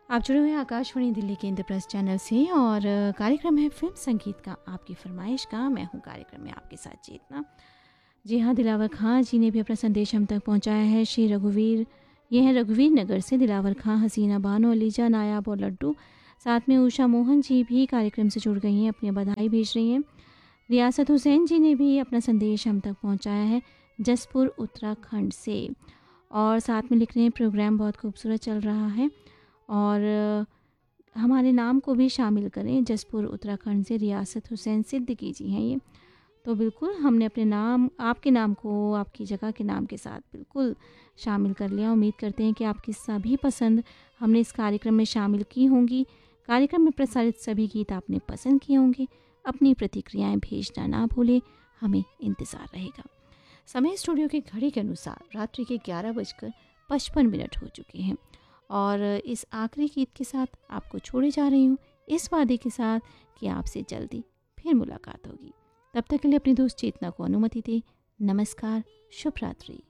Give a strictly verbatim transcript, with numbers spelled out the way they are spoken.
आप जुड़े हुए हैं आकाशवाणी दिल्ली के इंद्रप्रस्थ चैनल से और कार्यक्रम है फिल्म संगीत का आपकी फरमाइश का। मैं हूं कार्यक्रम में आपके साथ चेतना। जी हाँ, दिलावर खां जी ने भी अपना संदेश हम तक पहुंचाया है। श्री रघुवीर, ये है रघुवीर नगर से दिलावर खां, हसीना बानो, अलीजा, नायाब और लड्डू। साथ में उषा मोहन जी भी कार्यक्रम से जुड़ गई हैं, अपनी बधाई भेज रही हैं। रियासत हुसैन जी ने भी अपना संदेश हम तक पहुँचाया है जसपुर उत्तराखंड से, और साथ में लिख रहे हैं प्रोग्राम बहुत खूबसूरत चल रहा है और हमारे नाम को भी शामिल करें। जसपुर उत्तराखंड से रियासत हुसैन सिद्दीकी जी हैं ये। तो बिल्कुल हमने अपने नाम, आपके नाम को आपकी जगह के नाम के साथ बिल्कुल शामिल कर लिया। उम्मीद करते हैं कि आपकी सभी पसंद हमने इस कार्यक्रम में शामिल की होंगी। कार्यक्रम में प्रसारित सभी गीत आपने पसंद किए होंगे। अपनी प्रतिक्रियाएं भेजना ना भूलें, हमें इंतज़ार रहेगा। समय स्टूडियो की घड़ी के अनुसार रात्रि के ग्यारह बजकर पचपन मिनट हो चुके हैं और इस आखिरी गीत के साथ आपको छोड़े जा रही हूँ, इस वादे के साथ कि आपसे जल्दी फिर मुलाकात होगी। तब तक के लिए अपनी दोस्त चेतना को अनुमति दें। नमस्कार, शुभ रात्रि।